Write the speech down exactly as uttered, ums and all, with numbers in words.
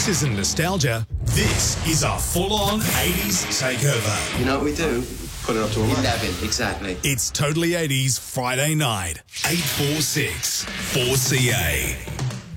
isn't nostalgia. This is a full-on eighties takeover. You know what we do? Put it up to eleven, exactly. It's Totally eighties Friday night, eight four six four C A.